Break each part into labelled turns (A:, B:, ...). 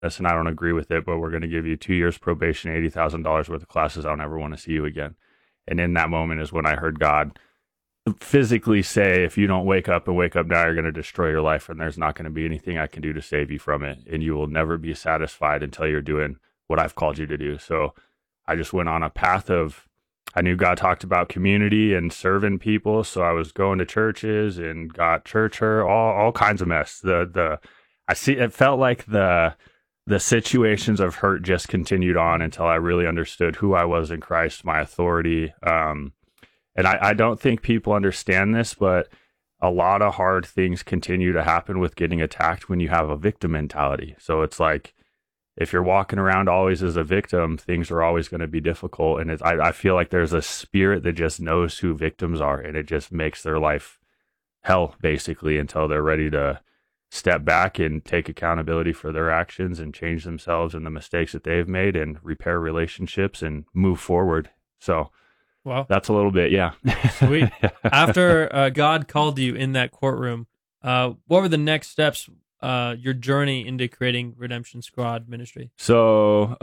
A: this and I don't agree with it, but we're going to give you 2 years probation, $80,000 worth of classes. I'll never want to see you again. And in that moment is when I heard God physically say, if you don't wake up and wake up now, you're going to destroy your life, and there's not going to be anything I can do to save you from it. And you will never be satisfied until you're doing what I've called you to do. So I just went on a path of, I knew God talked about community and serving people. So I was going to churches and got church hurt, all kinds of mess. It felt like the situations of hurt just continued on until I really understood who I was in Christ, my authority. And I don't think people understand this, but a lot of hard things continue to happen with getting attacked when you have a victim mentality. So it's like, if you're walking around always as a victim, things are always going to be difficult. And I feel like there's a spirit that just knows who victims are, and it just makes their life hell, basically, until they're ready to step back and take accountability for their actions and change themselves and the mistakes that they've made and repair relationships and move forward. So
B: wow,
A: that's a little bit, yeah.
B: Sweet. After God called you in that courtroom, what were the next steps, your journey into creating Redemption Squad ministry?
A: So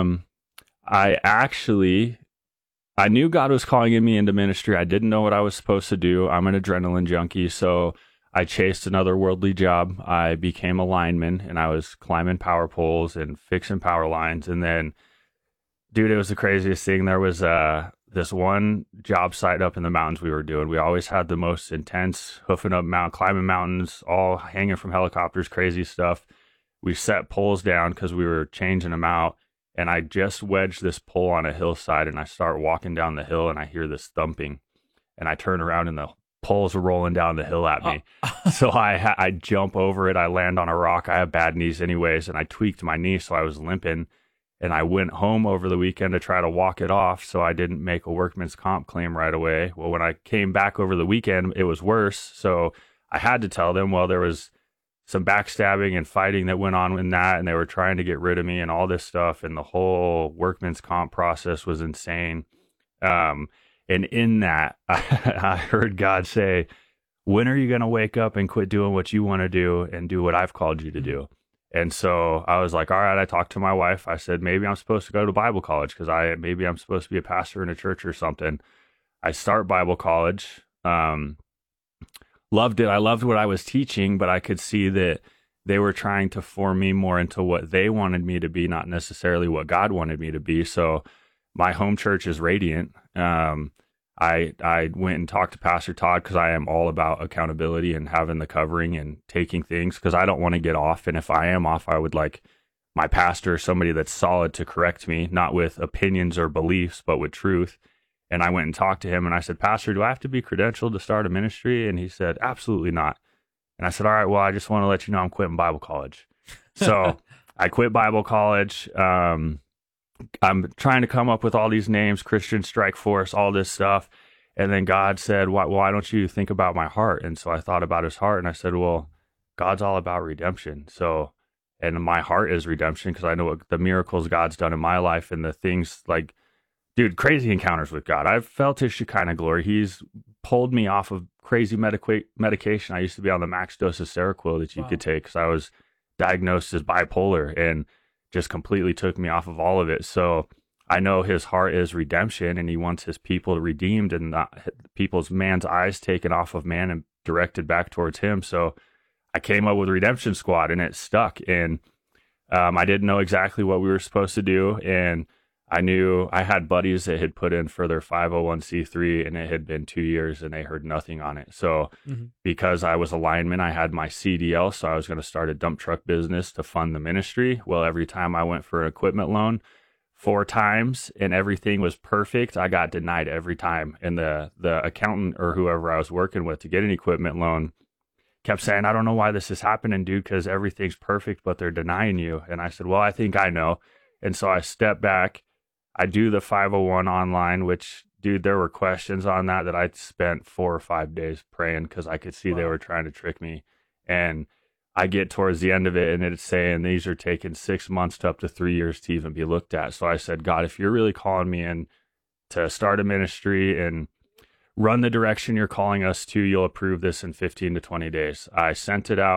A: I knew God was calling me into ministry. I didn't know what I was supposed to do. I'm an adrenaline junkie, so I chased another worldly job. I became a lineman, and I was climbing power poles and fixing power lines. And then, dude, it was the craziest thing. There was this one job site up in the mountains we were doing. We always had the most intense hoofing up climbing mountains, all hanging from helicopters, crazy stuff. We set poles down because we were changing them out. And I just wedged this pole on a hillside, and I start walking down the hill, and I hear this thumping. And I turn around, and the poles are rolling down the hill at me. So I jump over it. I land on a rock. I have bad knees anyways, and I tweaked my knee, so I was limping. And I went home over the weekend to try to walk it off, so I didn't make a workman's comp claim right away. Well, when I came back over the weekend, it was worse. So I had to tell them, well, there was some backstabbing and fighting that went on in that, and they were trying to get rid of me and all this stuff. And the whole workman's comp process was insane. And in that, I heard God say, when are you going to wake up and quit doing what you want to do and do what I've called you to do? And so I was like, all right, I talked to my wife. I said, maybe I'm supposed to go to Bible college because maybe I'm supposed to be a pastor in a church or something. I start Bible college. Loved it. I loved what I was teaching, but I could see that they were trying to form me more into what they wanted me to be, not necessarily what God wanted me to be. So my home church is Radiant. I went and talked to Pastor Todd because I am all about accountability and having the covering and taking things because I don't want to get off. And if I am off, I would like my pastor, somebody that's solid to correct me, not with opinions or beliefs, but with truth. And I went and talked to him and I said, Pastor, do I have to be credentialed to start a ministry? And he said, absolutely not. And I said, all right, well, I just want to let you know I'm quitting Bible college. So I quit Bible college. I'm trying to come up with all these names, Christian Strike Force, all this stuff. And then God said, why don't you think about my heart? And so I thought about his heart and I said, well, God's all about redemption. So, and my heart is redemption because I know what the miracles God's done in my life and the things like, dude, crazy encounters with God. I've felt his Shekinah glory. He's pulled me off of crazy medication. I used to be on the max dose of Seroquel that you could take because I was diagnosed as bipolar and just completely took me off of all of it. So I know his heart is redemption and he wants his people redeemed and not man's eyes taken off of man and directed back towards him. So I came up with Redemption Squad and it stuck. And I didn't know exactly what we were supposed to do. And I knew I had buddies that had put in for their 501c3 and it had been 2 years and they heard nothing on it. So because I was a lineman, I had my CDL. So I was going to start a dump truck business to fund the ministry. Well, every time I went for an equipment loan 4 times and everything was perfect, I got denied every time. And the accountant or whoever I was working with to get an equipment loan kept saying, I don't know why this is happening, dude, because everything's perfect, but they're denying you. And I said, well, I think I know. And so I stepped back. I do the 501 online, which, dude, there were questions on that I spent 4 or 5 days praying because I could see they were trying to trick me. And I get towards the end of it and it's saying these are taking 6 months to up to 3 years to even be looked at. So I said, God, if you're really calling me in to start a ministry and run the direction you're calling us to, you'll approve this in 15 to 20 days. I sent it out,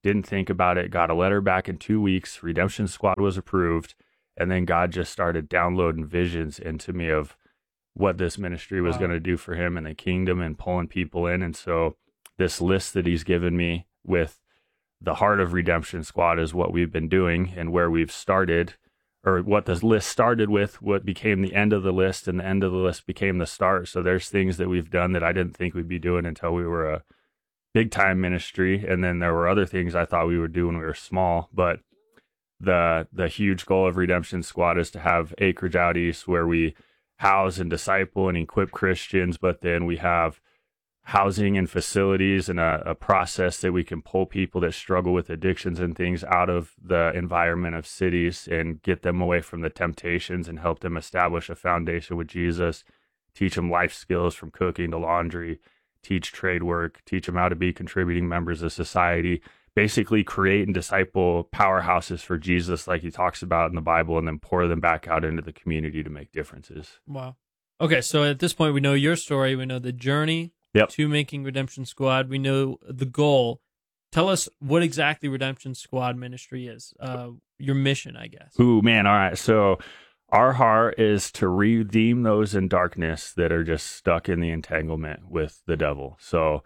A: didn't think about it, got a letter back in 2 weeks, Redemption Squad was approved, and then God just started downloading visions into me of what this ministry was going to do for him and the kingdom and pulling people in. And so this list that he's given me with the heart of Redemption Squad is what we've been doing and where we've started, or what the list started with, what became the end of the list, and the end of the list became the start. So there's things that we've done that I didn't think we'd be doing until we were a big time ministry. And then there were other things I thought we would do when we were small. But the huge goal of Redemption Squad is to have acreage out east where we house and disciple and equip Christians, but then we have housing and facilities and a process that we can pull people that struggle with addictions and things out of the environment of cities and get them away from the temptations and help them establish a foundation with Jesus, teach them life skills from cooking to laundry, teach trade work, teach them how to be contributing members of society, basically create and disciple powerhouses for Jesus like he talks about in the Bible, and then pour them back out into the community to make differences.
B: Wow. Okay, so at this point, we know your story. We know the journey to making Redemption Squad. We know the goal. Tell us what exactly Redemption Squad ministry is, your mission, I guess.
A: Ooh, man. All right. So our heart is to redeem those in darkness that are just stuck in the entanglement with the devil. So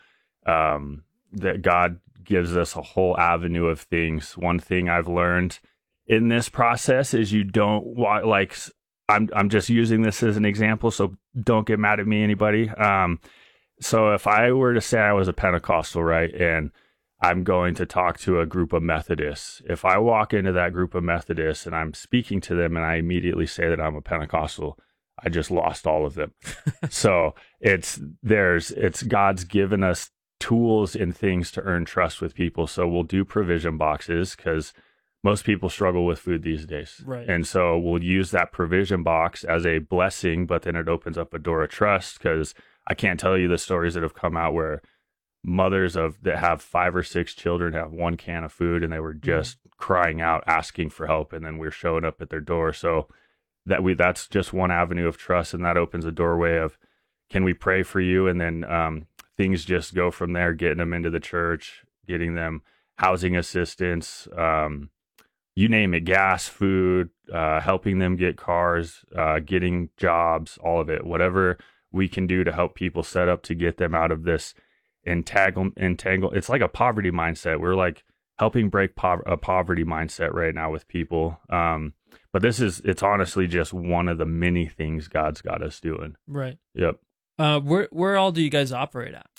A: that God gives us a whole avenue of things. One thing I've learned in this process is you don't want, like, I'm just using this as an example, so don't get mad at me, anybody. So if I were to say I was a Pentecostal, right, and I'm going to talk to a group of Methodists, if I walk into that group of Methodists and I'm speaking to them and I immediately say that I'm a Pentecostal, I just lost all of them. So it's God's given us tools and things to earn trust with people. So we'll do provision boxes because most people struggle with food these days.
B: Right.
A: And so we'll use that provision box as a blessing, but then it opens up a door of trust, because I can't tell you the stories that have come out where mothers that have 5 or 6 children have 1 can of food and they were just crying out, asking for help. And then we're showing up at their door. So that's just one avenue of trust. And that opens a doorway of, can we pray for you? And then things just go from there, getting them into the church, getting them housing assistance, you name it, gas, food, helping them get cars, getting jobs, all of it, whatever we can do to help people set up to get them out of this entangle. It's like a poverty mindset. We're like helping break a poverty mindset right now with people. But it's honestly just one of the many things God's got us doing.
B: Right.
A: Yep.
B: Where all do you guys operate at?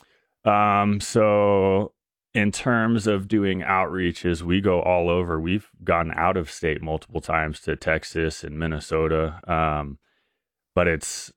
A: So in terms of doing outreaches, we go all over. We've gone out of state multiple times to Texas and Minnesota. But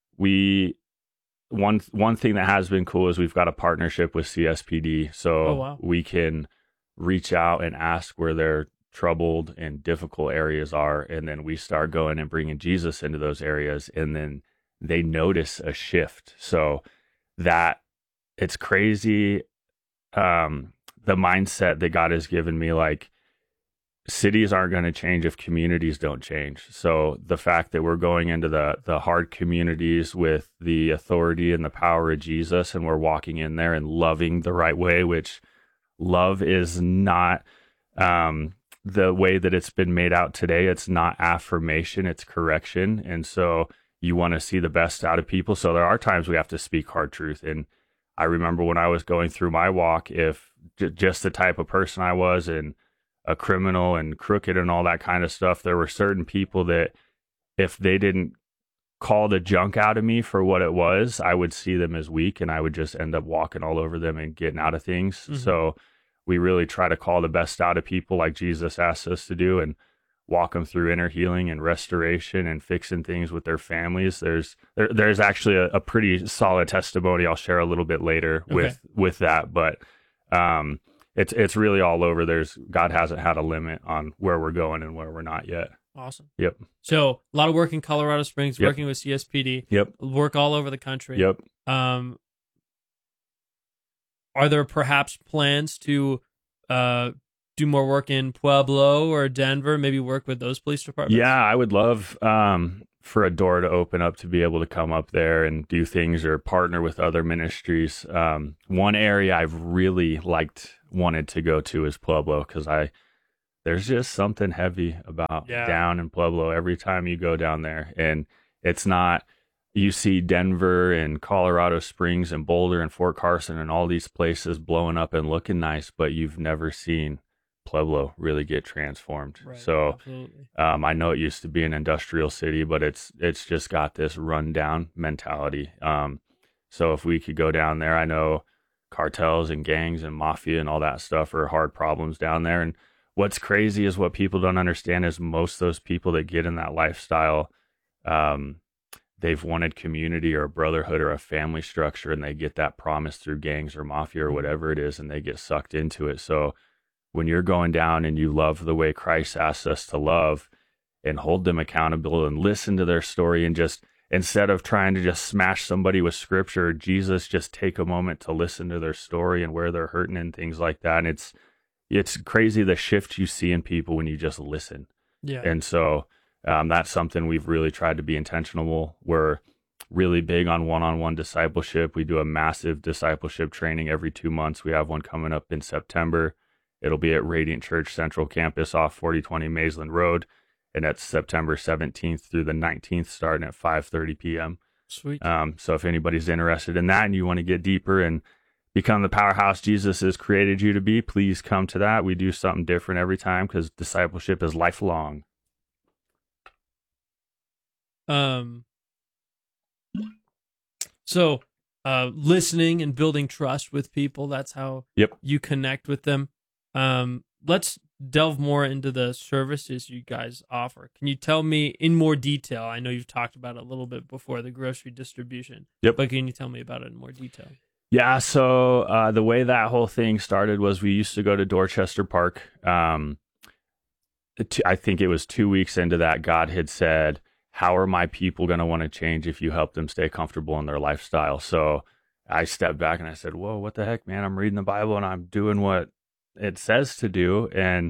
A: one thing that has been cool is we've got a partnership with CSPD. So we can reach out and ask where their troubled and difficult areas are. And then we start going and bringing Jesus into those areas. And then they notice a shift. So that it's crazy. The mindset that God has given me, like, cities aren't going to change if communities don't change. So the fact that we're going into the hard communities with the authority and the power of Jesus, and we're walking in there and loving the right way, which love is not the way that it's been made out today. It's not affirmation, it's correction. And so you want to see the best out of people. So there are times we have to speak hard truth. And I remember when I was going through my walk, if just the type of person I was, and a criminal and crooked and all that kind of stuff, there were certain people that if they didn't call the junk out of me for what it was, I would see them as weak, and I would just end up walking all over them and getting out of things. Mm-hmm. So we really try to call the best out of people like Jesus asked us to do, and walk them through inner healing and restoration and fixing things with their families. There's actually a pretty solid testimony I'll share a little bit later with that, but it's really all over. God hasn't had a limit on where we're going and where we're not yet.
B: Awesome.
A: Yep.
B: So a lot of work in Colorado Springs, working with CSPD.
A: Yep.
B: Work all over the country.
A: Yep.
B: Are there perhaps plans to do more work in Pueblo or Denver, maybe work with those police departments?
A: Yeah, I would love for a door to open up to be able to come up there and do things or partner with other ministries. One area I've really wanted to go to is Pueblo, because there's just something heavy about down in Pueblo every time you go down there. And it's not, you see Denver and Colorado Springs and Boulder and Fort Carson and all these places blowing up and looking nice, but you've never seen Pueblo really get transformed. Right, so I know it used to be an industrial city, but it's just got this rundown mentality. So if we could go down there, I know cartels and gangs and mafia and all that stuff are hard problems down there. And what's crazy is what people don't understand is most of those people that get in that lifestyle, they've wanted community or a brotherhood or a family structure, and they get that promise through gangs or mafia or whatever it is, and they get sucked into it. So when you're going down and you love the way Christ asks us to love and hold them accountable and listen to their story, and just instead of trying to just smash somebody with scripture, Jesus, just take a moment to listen to their story and where they're hurting and things like that. And it's crazy the shift you see in people when you just listen. Yeah. And so that's something we've really tried to be intentional. We're really big on one-on-one discipleship. We do a massive discipleship training every 2 months. We have one coming up in September. It'll be at Radiant Church Central Campus off 4020 Maysland Road, and that's September 17th through the 19th, starting at 5:30 p.m.
B: Sweet.
A: So if anybody's interested in that and you want to get deeper and become the powerhouse Jesus has created you to be, please come to that. We do something different every time because discipleship is lifelong.
B: So listening and building trust with people, that's how you connect with them. Let's delve more into the services you guys offer. Can you tell me in more detail? I know you've talked about it a little bit before, the grocery distribution. But can you tell me about it in more detail?
A: Yeah, so the way that whole thing started was we used to go to Dorchester Park. I think it was 2 weeks into that, God had said, how are my people going to want to change if you help them stay comfortable in their lifestyle? So I stepped back and I said, whoa, what the heck, man? I'm reading the Bible and I'm doing what it says to do. And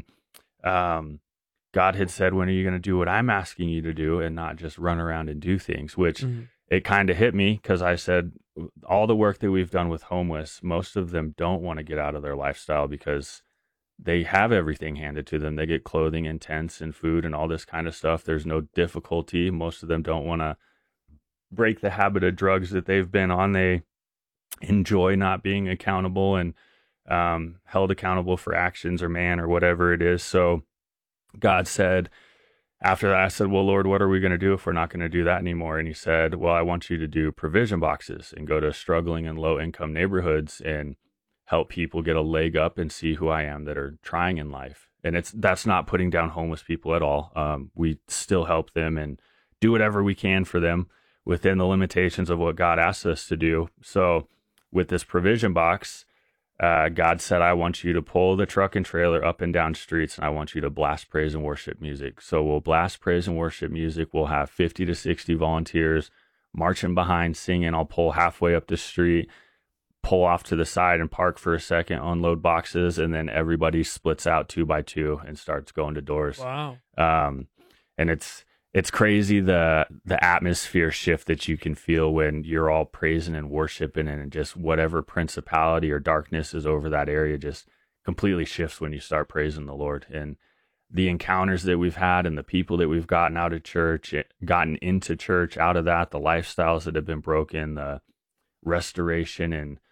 A: God had said, when are you going to do what I'm asking you to do and not just run around and do things? Which it kind of hit me, because I said, all the work that we've done with homeless, most of them don't want to get out of their lifestyle because they have everything handed to them. They get clothing and tents and food and all this kind of stuff. There's no difficulty. Most of them don't want to break the habit of drugs that they've been on. They enjoy not being accountable and held accountable for actions or man or whatever it is. So God said, after that, I said, well, Lord, what are we going to do if we're not going to do that anymore? And he said, well, I want you to do provision boxes and go to struggling and low income neighborhoods and help people get a leg up and see who I am that are trying in life. And that's not putting down homeless people at all. We still help them and do whatever we can for them within the limitations of what God asks us to do. So with this provision box, God said, I want you to pull the truck and trailer up and down streets, and I want you to blast praise and worship music. So we'll blast praise and worship music. We'll have 50 to 60 volunteers marching behind, singing. I'll pull halfway up the street, pull off to the side and park for a second, unload boxes, and then everybody splits out 2 by 2 and starts going to doors.
B: Wow.
A: And it's crazy the atmosphere shift that you can feel when you're all praising and worshiping, and just whatever principality or darkness is over that area just completely shifts when you start praising the Lord. And the encounters that we've had and the people that we've gotten out of church, gotten into church out of that, the lifestyles that have been broken, the restoration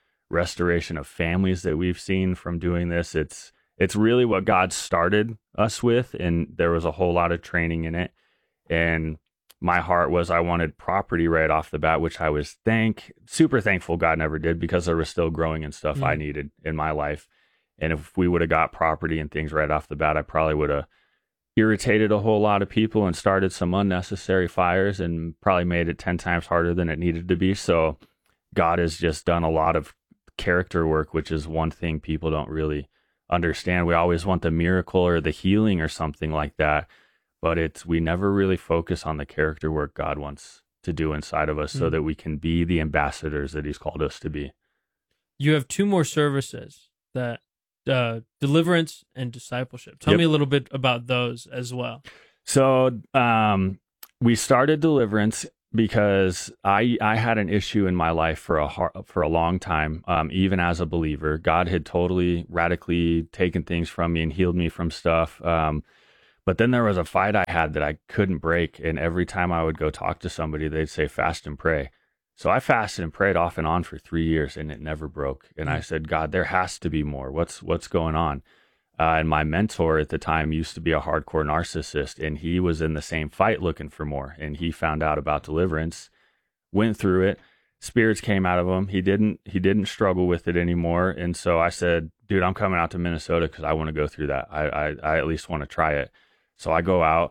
A: of families that we've seen from doing this. It's really what God started us with, and there was a whole lot of training in it. And my heart was, I wanted property right off the bat, which I was super thankful God never did, because there was still growing and stuff I needed in my life. And if we would have got property and things right off the bat, I probably would have irritated a whole lot of people and started some unnecessary fires and probably made it 10 times harder than it needed to be. So God has just done a lot of character work, which is one thing people don't really understand. We always want the miracle or the healing or something like that, but we never really focus on the character work God wants to do inside of us so that we can be the ambassadors that he's called us to be. You
B: have 2 more services, that deliverance and discipleship. Tell me a little bit about those as well.
A: So we started Deliverance because I had an issue in my life for a long time. Even as a believer, God had totally radically taken things from me and healed me from stuff. But then there was a fight I had that I couldn't break, and every time I would go talk to somebody, they'd say fast and pray. So I fasted and prayed off and on for 3 years, and it never broke. And I said, God, there has to be more. What's going on? And my mentor at the time used to be a hardcore narcissist, and he was in the same fight looking for more. And he found out about Deliverance, went through it. Spirits came out of him. He didn't struggle with it anymore. And so I said, dude, I'm coming out to Minnesota because I want to go through that. I at least want to try it. So I go out.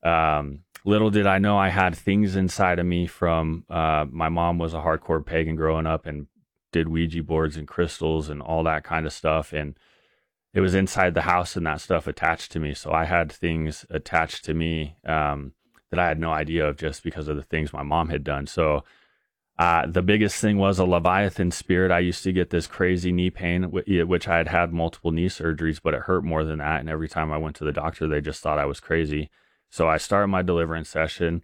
A: Little did I know I had things inside of me from my mom was a hardcore pagan growing up and did Ouija boards and crystals and all that kind of stuff. And it was inside the house and that stuff attached to me. So I had things attached to me that I had no idea of just because of the things my mom had done. So the biggest thing was a Leviathan spirit. I used to get this crazy knee pain, which I had multiple knee surgeries, but it hurt more than that. And every time I went to the doctor, they just thought I was crazy. So I started my Deliverance session.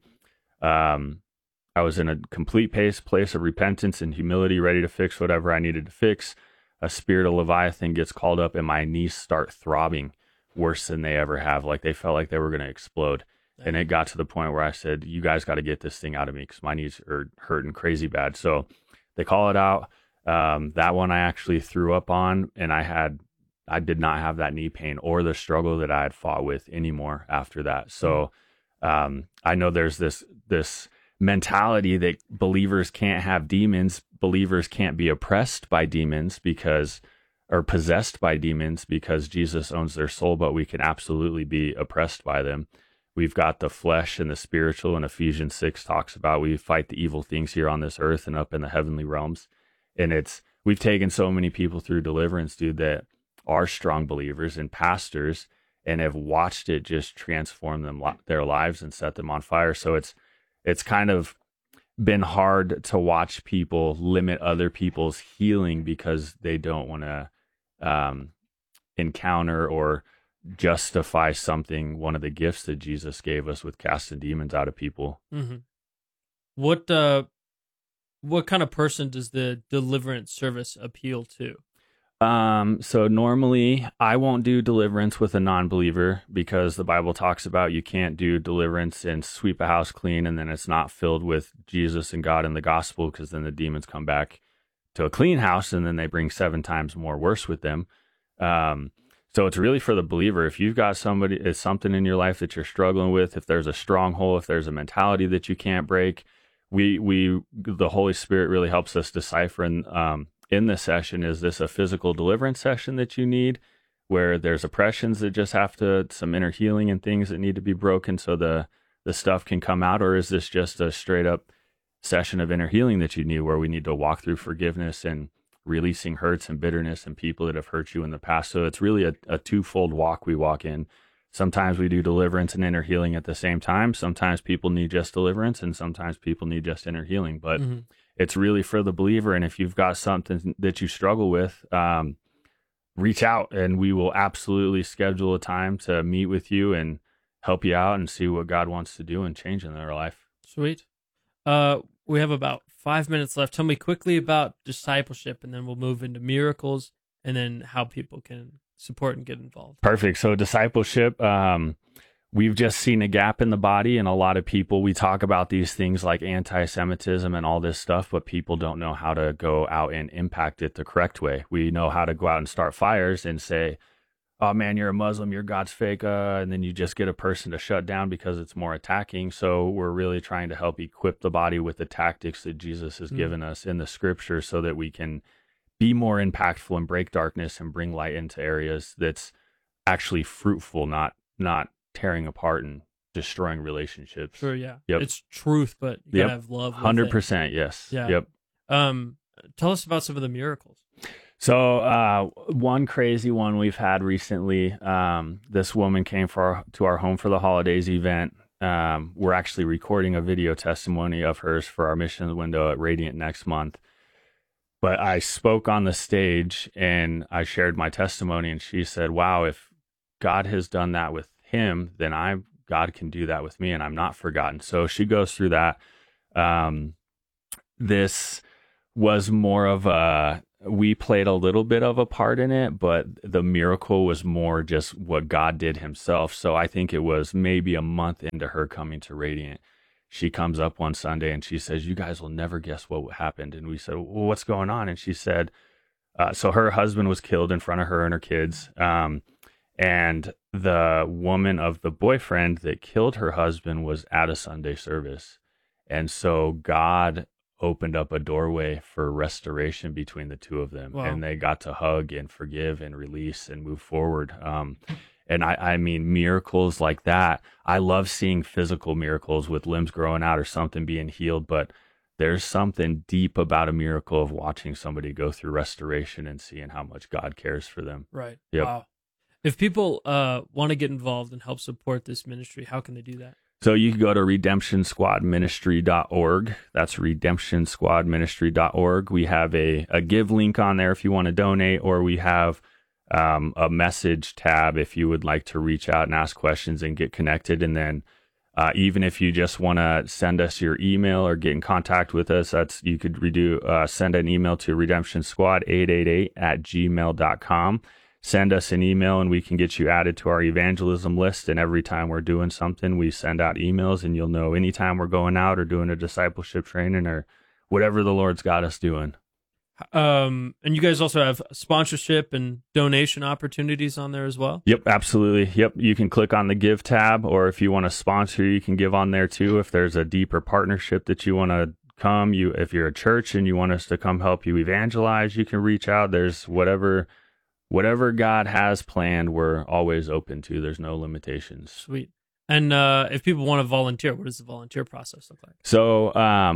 A: I was in a complete place of repentance and humility, ready to fix whatever I needed to fix. A spirit of Leviathan gets called up and my knees start throbbing worse than they ever have. Like they felt like they were going to explode. And it got to the point where I said, you guys got to get this thing out of me because my knees are hurting crazy bad. So they call it out. That one I actually threw up on, and I did not have that knee pain or the struggle that I had fought with anymore after that. So I know there's this mentality that believers can't have demons. Believers can't be oppressed by demons or possessed by demons because Jesus owns their soul, but we can absolutely be oppressed by them. We've got the flesh and the spiritual, and Ephesians 6 talks about we fight the evil things here on this earth and up in the heavenly realms. And we've taken so many people through Deliverance, dude, that are strong believers and pastors and have watched it just transform their lives and set them on fire. So it's kind of been hard to watch people limit other people's healing because they don't want to encounter or justify one of the gifts that Jesus gave us with casting demons out of people.
B: Mm-hmm. What kind of person does the Deliverance service appeal to?
A: So normally I won't do Deliverance with a non-believer because the Bible talks about you can't do Deliverance and sweep a house clean and then it's not filled with Jesus and God and the gospel, because then the demons come back to a clean house and then they bring 7 times more worse with them. So it's really for the believer. If you've got something in your life that you're struggling with, if there's a stronghold, if there's a mentality that you can't break, the Holy Spirit really helps us decipher. And in this session, is this a physical deliverance session that you need, where there's oppressions that just some inner healing and things that need to be broken so the stuff can come out, or is this just a straight up session of inner healing that you need, where we need to walk through forgiveness and releasing hurts and bitterness and people that have hurt you in the past? So it's really a twofold walk we walk in. Sometimes we do Deliverance and inner healing at the same time. Sometimes people need just Deliverance and sometimes people need just inner healing, but it's really for the believer. And if you've got something that you struggle with, reach out and we will absolutely schedule a time to meet with you and help you out and see what God wants to do and change in their life.
B: Sweet. We have about 5 minutes left. Tell me quickly about discipleship, and then we'll move into miracles and then how people can support and get involved.
A: Perfect. So discipleship, we've just seen a gap in the body, and a lot of people, we talk about these things like anti-Semitism and all this stuff, but people don't know how to go out and impact it the correct way. We know how to go out and start fires and say, oh man, you're a Muslim, your God's fake, and then you just get a person to shut down because it's more attacking. So we're really trying to help equip the body with the tactics that Jesus has given us in the scripture so that we can be more impactful and break darkness and bring light into areas that's actually fruitful, not tearing apart and destroying relationships.
B: Sure, yeah.
A: Yep.
B: It's truth, but you gotta have love.
A: 100%, yes.
B: Yeah.
A: Yep.
B: Tell us about some of the miracles.
A: So one crazy one we've had recently, this woman came to our Home for the Holidays event. We're actually recording a video testimony of hers for our Mission Window at Radiant next month. But I spoke on the stage and I shared my testimony, and she said, wow, if God has done that with him, then I'm God can do that with me and I'm not forgotten. So she goes through that. This was more of we played a little bit of a part in it, but the miracle was more just what God did himself. So I think it was maybe a month into her coming to Radiant. She comes up one Sunday and she says, "You guys will never guess what happened." And we said, "Well, what's going on?" And she said, so her husband was killed in front of her and her kids. And the woman of the boyfriend that killed her husband was at a Sunday service. And so God opened up a doorway for restoration between the two of them. Wow. And they got to hug and forgive and release and move forward. And I mean, miracles like that. I love seeing physical miracles with limbs growing out or something being healed, but there's something deep about a miracle of watching somebody go through restoration and seeing how much God cares for them.
B: Right.
A: Yep.
B: Wow. If people want to get involved and help support this ministry, how can they do that?
A: So you can go to redemptionsquadministry.org. That's redemptionsquadministry.org. We have a give link on there if you want to donate, or we have a message tab if you would like to reach out and ask questions and get connected. And then even if you just want to send us your email or get in contact with us, you could send an email to redemptionsquad888@gmail.com. Send us an email and we can get you added to our evangelism list. And every time we're doing something, we send out emails, and you'll know anytime we're going out or doing a discipleship training or whatever the Lord's got us doing.
B: And you guys also have sponsorship and donation opportunities on there as well?
A: Yep, absolutely. Yep, you can click on the Give tab, or if you want to sponsor, you can give on there too. If there's a deeper partnership that you want to come, if you're a church and you want us to come help you evangelize, you can reach out. There's whatever God has planned, we're always open to. There's no limitations.
B: Sweet. And if people want to volunteer, what does the volunteer process look like?
A: So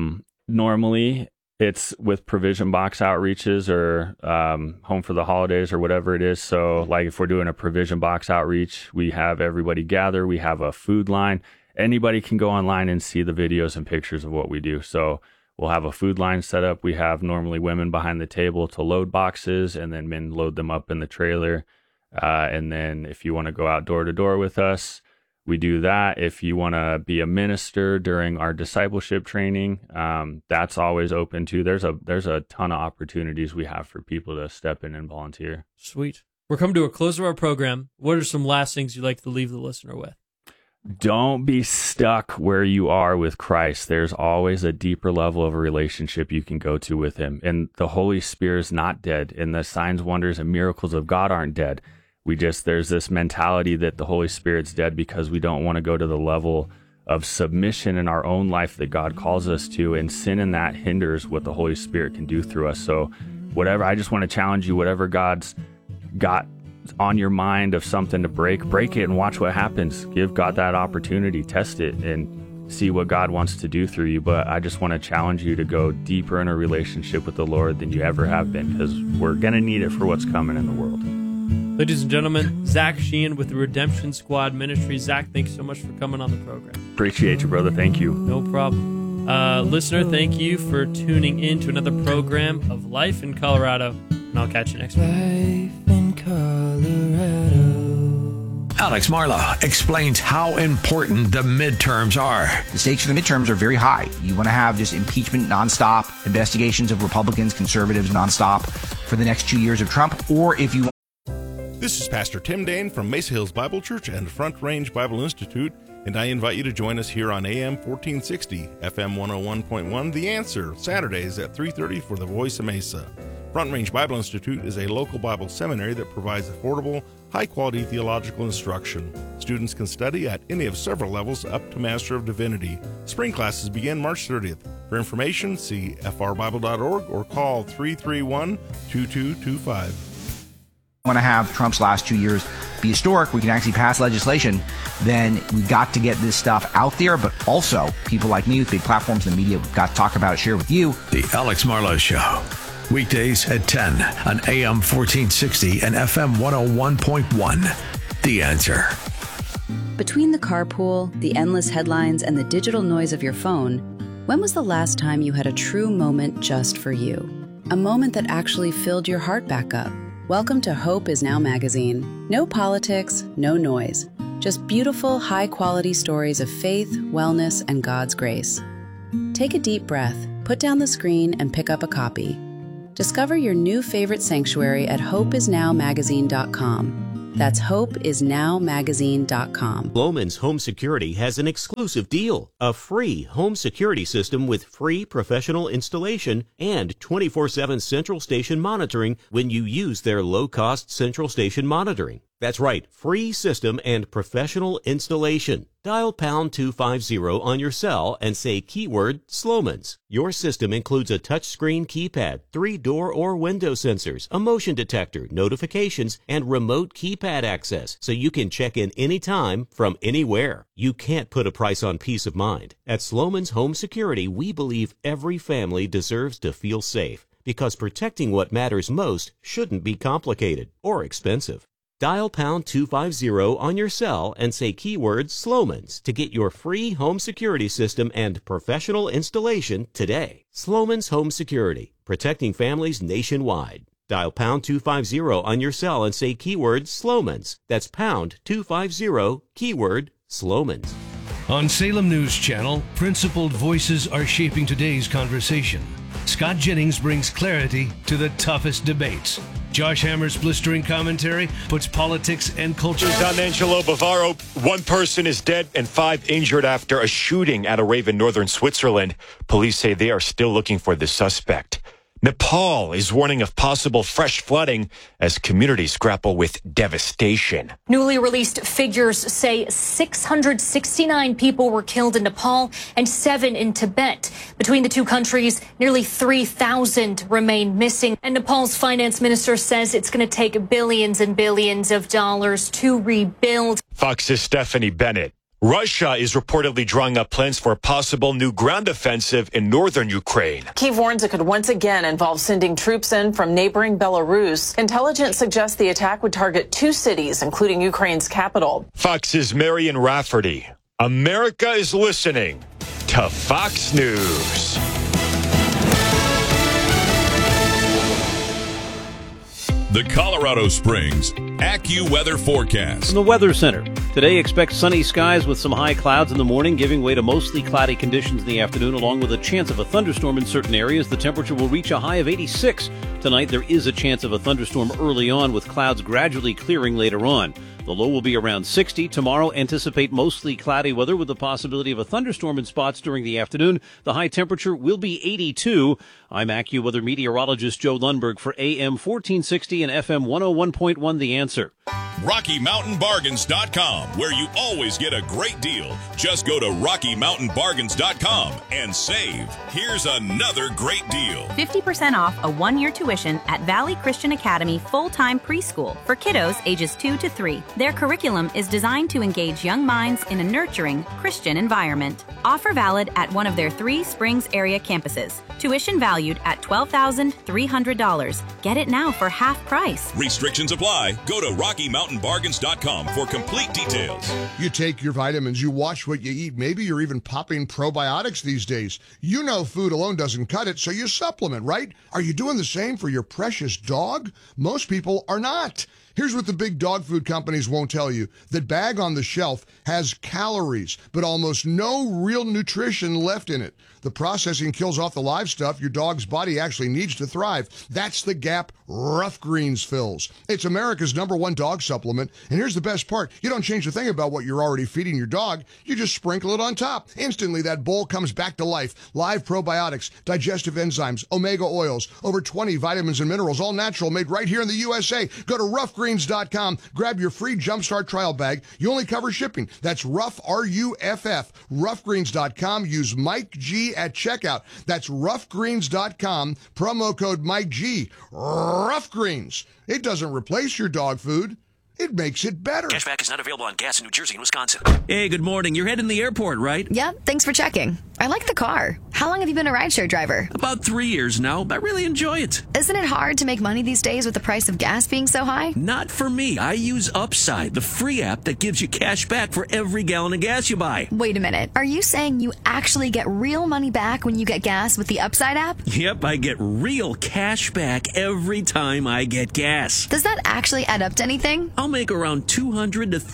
A: normally it's with provision box outreaches or home for the holidays or whatever it is. So like if we're doing a provision box outreach, we have everybody gather. We have a food line. Anybody can go online and see the videos and pictures of what we do. So we'll have a food line set up. We have normally women behind the table to load boxes, and then men load them up in the trailer. And then if you want to go out door to door with us, we do that. If you want to be a minister during our discipleship training, that's always open too. There's a ton of opportunities we have for people to step in and volunteer.
B: Sweet. We're coming to a close of our program. What are some last things you'd like to leave the listener with?
A: Don't be stuck where you are with Christ. There's always a deeper level of a relationship you can go to with him. And the Holy Spirit is not dead. And the signs, wonders, and miracles of God aren't dead. There's this mentality that the Holy Spirit's dead because we don't want to go to the level of submission in our own life that God calls us to. And sin in that hinders what the Holy Spirit can do through us. So I just want to challenge you, whatever God's got on your mind of something to break it and watch what happens. Give God that opportunity, test it, and see what God wants to do through you. But I just want to challenge you to go deeper in a relationship with the Lord than you ever have been, because we're going to need it for what's coming in the world.
B: Ladies and gentlemen, Zach Sheehan with the Redemption Squad Ministry. Zach, thanks so much for coming on the program.
A: Appreciate you, brother. Thank you.
B: No problem. Listener, thank you for tuning in to another program of Life in Colorado, and I'll catch you next week.
C: Life in Colorado.
D: Alex Marlow explains how important the midterms are.
E: The stakes for the midterms are very high. You want to have just impeachment nonstop, investigations of Republicans, conservatives nonstop for the next 2 years of Trump, or if you...
F: This is Pastor Tim Dane from Mesa Hills Bible Church and Front Range Bible Institute, and I invite you to join us here on AM 1460, FM 101.1, The Answer, Saturdays at 3:30 for The Voice of Mesa. Front Range Bible Institute is a local Bible seminary that provides affordable, high-quality theological instruction. Students can study at any of several levels up to Master of Divinity. Spring classes begin March 30th. For information, see frbible.org or call 331-2225.
E: Want to have Trump's last 2 years be historic, we can actually pass legislation, then we've got to get this stuff out there, but also people like me with big platforms in the media, we've got to talk about it, share with you.
D: The Alex Marlow Show. Weekdays at 10 on AM 1460 and FM 101.1. The Answer.
G: Between the carpool, the endless headlines, and the digital noise of your phone, when was the last time you had a true moment just for you? A moment that actually filled your heart back up? Welcome to Hope Is Now magazine. No politics, no noise. Just beautiful, high-quality stories of faith, wellness, and God's grace. Take a deep breath, put down the screen, and pick up a copy. Discover your new favorite sanctuary at hopeisnowmagazine.com. That's hopeisnowmagazine.com.
H: Sloman's Home Security has an exclusive deal. A free home security system with free professional installation and 24/7 central station monitoring when you use their low-cost central station monitoring. That's right, free system and professional installation. Dial pound 250 on your cell and say keyword Sloman's. Your system includes a touchscreen keypad, 3 door or window sensors, a motion detector, notifications, and remote keypad access, so you can check in anytime from anywhere. You can't put a price on peace of mind. At Sloman's Home Security, we believe every family deserves to feel safe, because protecting what matters most shouldn't be complicated or expensive. Dial pound 250 on your cell and say keyword Sloman's to get your free home security system and professional installation today. Sloman's Home Security, protecting families nationwide. Dial pound 250 on your cell and say keyword Sloman's. That's pound 250, keyword Sloman's.
I: On Salem News Channel, principled voices are shaping today's conversation. Scott Jennings brings clarity to the toughest debates. Josh Hammer's blistering commentary puts politics and culture.
J: On Angelo Bavaro, 1 person is dead and 5 injured after a shooting at a rave in northern Switzerland. Police say they are still looking for the suspect. Nepal is warning of possible fresh flooding as communities grapple with devastation.
K: Newly released figures say 669 people were killed in Nepal and 7 in Tibet. Between the two countries, nearly 3,000 remain missing. And Nepal's finance minister says it's going to take billions and billions of dollars to rebuild.
J: Fox's Stephanie Bennett. Russia is reportedly drawing up plans for a possible new ground offensive in northern Ukraine.
L: Kyiv warns it could once again involve sending troops in from neighboring Belarus. Intelligence suggests the attack would target 2 cities, including Ukraine's capital.
J: Fox's Marion Rafferty. America is listening to Fox News.
M: The Colorado Springs AccuWeather forecast.
N: From the Weather Center. Today, expect sunny skies with some high clouds in the morning, giving way to mostly cloudy conditions in the afternoon, along with a chance of a thunderstorm in certain areas. The temperature will reach a high of 86. Tonight, there is a chance of a thunderstorm early on, with clouds gradually clearing later on. The low will be around 60. Tomorrow, anticipate mostly cloudy weather with the possibility of a thunderstorm in spots during the afternoon. The high temperature will be 82. I'm AccuWeather meteorologist Joe Lundberg for AM 1460 and FM 101.1 The Answer.
M: RockyMountainBargains.com, where you always get a great deal. Just go to RockyMountainBargains.com and save. Here's another great deal.
O: 50% off a 1-year tuition at Valley Christian Academy full-time preschool for kiddos ages 2 to 3. Their curriculum is designed to engage young minds in a nurturing Christian environment. Offer valid at one of their 3 Springs area campuses. Tuition valued at $12,300. Get it now for half price.
M: Restrictions apply. Go to RockyMountainBargains.com for complete details.
P: You take your vitamins, you watch what you eat. Maybe you're even popping probiotics these days. You know food alone doesn't cut it, so you supplement, right? Are you doing the same for your precious dog? Most people are not. Here's what the big dog food companies won't tell you. That bag on the shelf has calories, but almost no real nutrition left in it. The processing kills off the live stuff your dog's body actually needs to thrive. That's the gap Rough Greens fills. It's America's #1 dog supplement. And here's the best part. You don't change a thing about what you're already feeding your dog. You just sprinkle it on top. Instantly, that bowl comes back to life. Live probiotics, digestive enzymes, omega oils, over 20 vitamins and minerals, all natural, made right here in the USA. Go to roughgreens.com. Grab your free Jumpstart trial bag. You only cover shipping. That's Rough, R-U-F-F. Roughgreens.com. Use Mike G at checkout. That's roughgreens.com. Promo code Mike G. Rough Greens. It doesn't replace your dog food. It makes it better.
Q: Cashback is not available on gas in New Jersey and Wisconsin.
R: Hey, good morning. You're heading to the airport, right?
S: Yep, thanks for checking.
Q: I like the car. How long have you been a rideshare driver?
R: About 3 years now. I really enjoy it.
Q: Isn't it hard to make money these days with the price of gas being so high?
R: Not for me. I use Upside, the free app that gives you cash back for every gallon of gas you buy.
Q: Wait a minute. Are you saying you actually get real money back when you get gas with the Upside app?
R: Yep, I get real cash back every time I get gas.
Q: Does that actually add up to anything?
R: I'll make around $200 to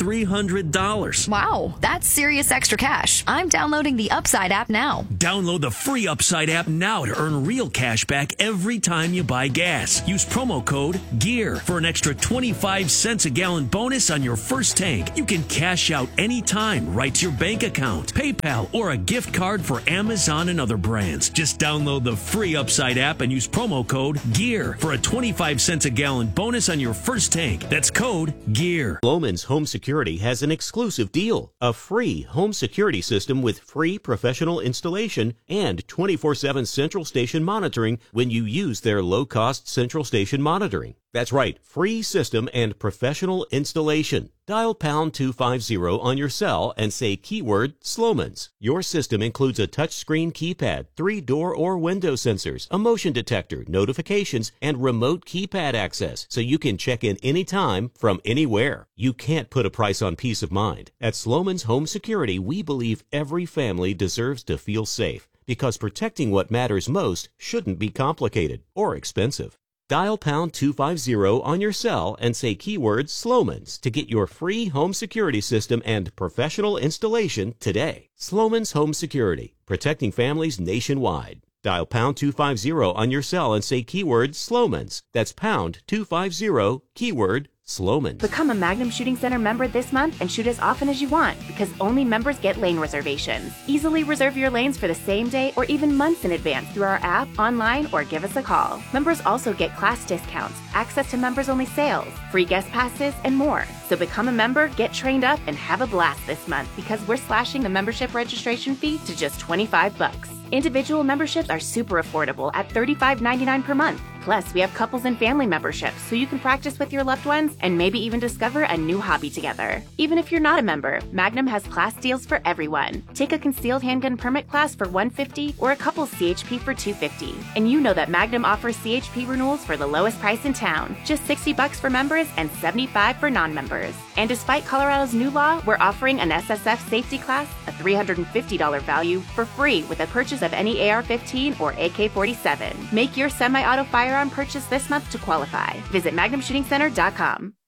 R: $300.
Q: Wow, that's serious extra cash. I'm downloading the Upside app now.
R: Download the free Upside app now to earn real cash back every time you buy gas. Use promo code GEAR for an extra 25 cents a gallon bonus on your first tank. You can cash out anytime right to your bank account, PayPal, or a gift card for Amazon and other brands. Just download the free Upside app and use promo code GEAR for a 25 cents a gallon bonus on your first tank. That's code GEAR.
H: Sloman's Home Security has an exclusive deal. A free home security system with free professional installation and 24/7 central station monitoring when you use their low-cost central station monitoring. That's right, free system and professional installation. Dial pound 250 on your cell and say keyword Sloman's. Your system includes a touchscreen keypad, 3 door or window sensors, a motion detector, notifications, and remote keypad access, so you can check in anytime from anywhere. You can't put a price on peace of mind. At Sloman's Home Security, we believe every family deserves to feel safe, because protecting what matters most shouldn't be complicated or expensive. Dial pound 250 on your cell and say keyword Sloman's to get your free home security system and professional installation today. Sloman's Home Security, protecting families nationwide. Dial pound 250 on your cell and say keyword Sloman's. That's pound 250, keyword Sloman's.
S: Become a Magnum Shooting Center member this month and shoot as often as you want, because only members get lane reservations. Easily reserve your lanes for the same day or even months in advance through our app, online, or give us a call. Members also get class discounts, access to members-only sales, free guest passes, and more. So become a member, get trained up, and have a blast this month, because we're slashing the membership registration fee to just $25. Individual memberships are super affordable at $35.99 per month. Plus, we have couples and family memberships, so you can practice with your loved ones and maybe even discover a new hobby together. Even if you're not a member, Magnum has class deals for everyone. Take a concealed handgun permit class for $150 or a couple's CHP for $250. And you know that Magnum offers CHP renewals for the lowest price in town, just $60 for members and $75 for non-members. And despite Colorado's new law, we're offering an SSF safety class, a $350 value, for free with a purchase of any AR-15 or AK-47. Make your semi-auto firearm purchase this month to qualify. Visit MagnumShootingCenter.com.